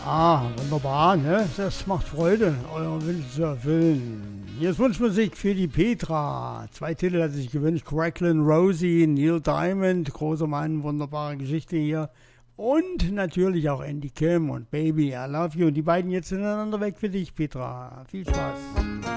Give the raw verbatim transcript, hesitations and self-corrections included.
Ah, wunderbar, ne? Das macht Freude, euren Wunsch zu erfüllen. Hier ist Wunschmusik für die Petra. Zwei Titel hat sie sich gewünscht. Cracklin' Rosie, Neil Diamond, großer Mann, wunderbare Geschichte hier. Und natürlich auch Andy Kim und Baby, I Love You. Die beiden jetzt ineinander weg für dich, Petra. Viel Spaß.